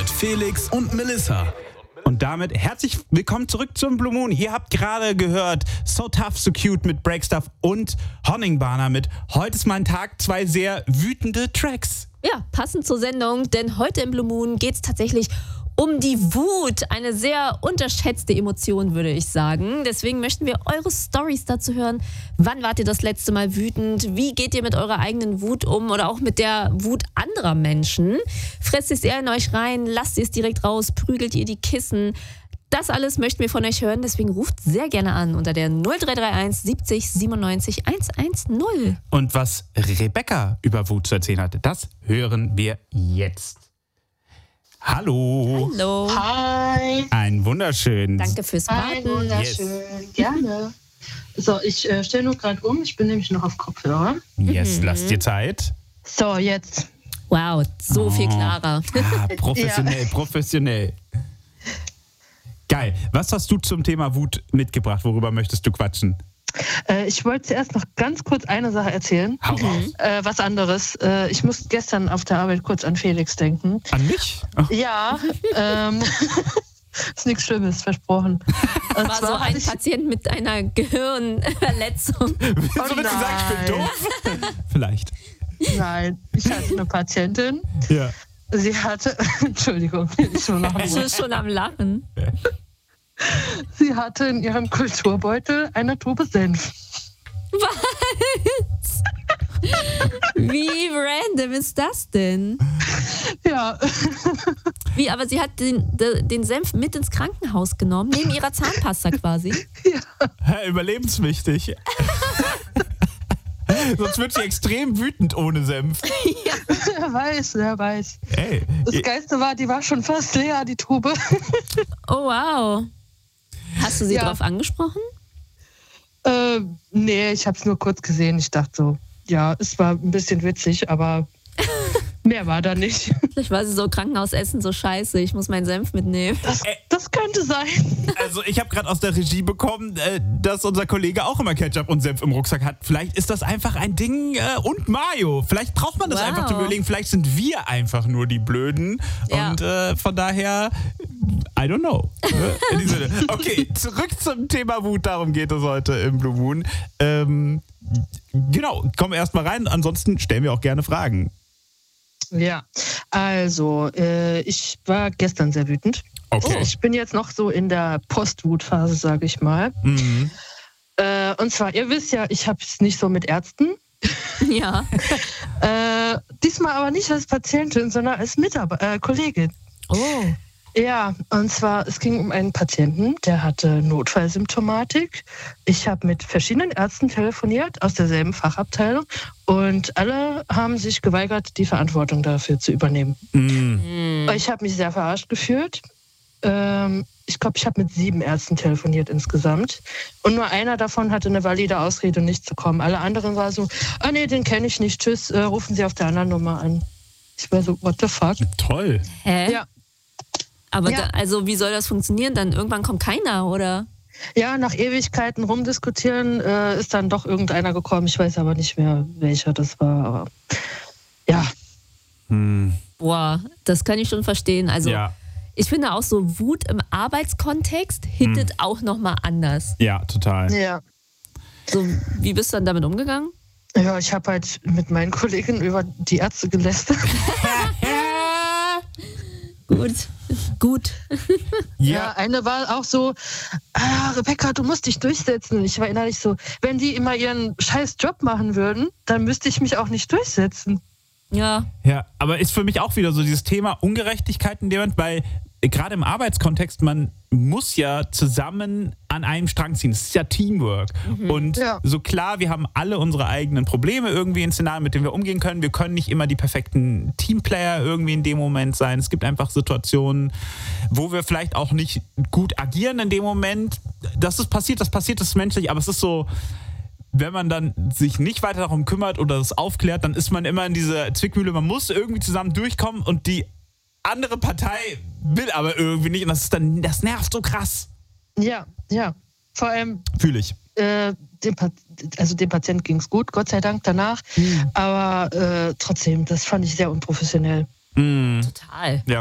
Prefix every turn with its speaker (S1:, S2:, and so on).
S1: mit Felix und Melissa.
S2: Und damit herzlich willkommen zurück zum Blue Moon. Ihr habt gerade gehört So Tough, So Cute mit Breakstuff und Honningbahner mit Heute ist mein Tag, 2 sehr wütende Tracks.
S3: Ja, passend zur Sendung, denn heute im Blue Moon geht es tatsächlich um die Wut. Eine sehr unterschätzte Emotion, würde ich sagen. Deswegen möchten wir eure Storys dazu hören. Wann wart ihr das letzte Mal wütend? Wie geht ihr mit eurer eigenen Wut um oder auch mit der Wut anderer Menschen? Fresst es ihr in euch rein? Lasst ihr es direkt raus? Prügelt ihr die Kissen? Das alles möchten wir von euch hören. Deswegen ruft sehr gerne an unter der 0331 70 97 110.
S2: Und was Rebecca über Wut zu erzählen hatte, das hören wir jetzt. Hallo.
S3: Hallo.
S4: Hi.
S2: Ein wunderschön.
S3: Danke fürs
S4: Hi,
S3: Warten.
S4: wunderschön. Gerne. So, ich stelle nur gerade um. Ich bin nämlich noch auf Kopfhörer.
S2: Yes, lasst dir Zeit.
S4: So, jetzt.
S3: Wow, so viel klarer.
S2: Professionell. Geil. Was hast du zum Thema Wut mitgebracht? Worüber möchtest du quatschen?
S4: Ich wollte zuerst noch ganz kurz eine Sache erzählen.
S2: Hau raus.
S4: Was anderes. Ich musste gestern auf der Arbeit kurz an Felix denken.
S2: An mich? Oh.
S4: Ja, ist nichts Schlimmes, versprochen. Und
S3: War so ein Patient mit einer Gehirnverletzung.
S2: Wieso wird gesagt, ich bin doof? Vielleicht.
S4: Nein, ich hatte eine Patientin.
S2: Ja.
S4: Sie hatte, Entschuldigung, ich will noch
S3: Du bist schon am Lachen.
S4: Sie hatte in ihrem Kulturbeutel eine Tube Senf.
S3: Was? Wie random ist das denn?
S4: Ja.
S3: Wie, aber sie hat den Senf mit ins Krankenhaus genommen, neben ihrer Zahnpasta quasi.
S2: Überlebenswichtig. Sonst wird sie extrem wütend ohne Senf.
S4: Er weiß.
S2: Ey.
S4: Das Geilste war, die war schon fast leer, die Tube.
S3: Oh, wow. Hast du sie drauf angesprochen?
S4: Nee, ich habe es nur kurz gesehen. Ich dachte so, ja, es war ein bisschen witzig, aber mehr war da nicht.
S3: Vielleicht war sie so, Krankenhausessen so scheiße, ich muss meinen Senf mitnehmen.
S4: Das könnte sein.
S2: Also ich habe gerade aus der Regie bekommen, dass unser Kollege auch immer Ketchup und Senf im Rucksack hat. Vielleicht ist das einfach ein Ding und Mayo. Vielleicht braucht man das einfach zu überlegen. Vielleicht sind wir einfach nur die Blöden.
S3: Ja.
S2: Und von daher, I don't know. In diesem Sinne. Okay, zurück zum Thema Wut. Darum geht es heute im Blue Moon. Genau, komm erst mal rein. Ansonsten stellen wir auch gerne Fragen.
S4: Ja, also ich war gestern sehr wütend.
S2: Okay.
S4: Ich bin jetzt noch so in der Postwutphase, sage ich mal.
S2: Mhm.
S4: Und zwar, ihr wisst ja, ich habe es nicht so mit Ärzten.
S3: Ja.
S4: Diesmal aber nicht als Patientin, sondern als Kollegin.
S3: Oh.
S4: Ja, und zwar, es ging um einen Patienten, der hatte Notfallsymptomatik. Ich habe mit verschiedenen Ärzten telefoniert aus derselben Fachabteilung und alle haben sich geweigert, die Verantwortung dafür zu übernehmen.
S2: Mhm.
S4: Ich habe mich sehr verarscht gefühlt. Ich glaube, ich habe mit 7 Ärzten telefoniert insgesamt. Und nur einer davon hatte eine valide Ausrede, nicht zu kommen. Alle anderen waren so, nee, den kenne ich nicht, tschüss, rufen Sie auf der anderen Nummer an. Ich war so, what the fuck?
S2: Toll.
S3: Hä?
S4: Ja.
S3: Aber
S4: Ja.
S3: also wie soll das funktionieren? Dann irgendwann kommt keiner, oder?
S4: Ja, nach Ewigkeiten rumdiskutieren ist dann doch irgendeiner gekommen. Ich weiß aber nicht mehr, welcher das war. Aber ja.
S3: Boah, das kann ich schon verstehen. Also
S2: Ja.
S3: ich finde auch so Wut im Arbeitskontext hittet auch nochmal anders.
S2: Ja, total.
S4: Ja.
S3: So, wie bist du dann damit umgegangen?
S4: Ja, ich habe halt mit meinen Kollegen über die Ärzte gelästert.
S3: Gut.
S4: Ja, eine war auch so, Rebecca, du musst dich durchsetzen. Ich war innerlich so, wenn die immer ihren scheiß Job machen würden, dann müsste ich mich auch nicht durchsetzen.
S3: Ja.
S2: Ja, aber ist für mich auch wieder so dieses Thema Ungerechtigkeit in dem Moment, weil gerade im Arbeitskontext, man muss ja zusammen an einem Strang ziehen. Es ist ja Teamwork. Und so klar, wir haben alle unsere eigenen Probleme irgendwie in Szenarien, mit denen wir umgehen können. Wir können nicht immer die perfekten Teamplayer irgendwie in dem Moment sein. Es gibt einfach Situationen, wo wir vielleicht auch nicht gut agieren in dem Moment. Das ist menschlich, aber es ist so, wenn man dann sich nicht weiter darum kümmert oder das aufklärt, dann ist man immer in dieser Zwickmühle. Man muss irgendwie zusammen durchkommen und die andere Partei will aber irgendwie nicht. Und das nervt so krass.
S4: Ja. Vor allem.
S2: Fühle ich.
S4: Dem Patienten ging es gut, Gott sei Dank danach. Aber trotzdem, das fand ich sehr unprofessionell.
S3: Total.
S2: Ja,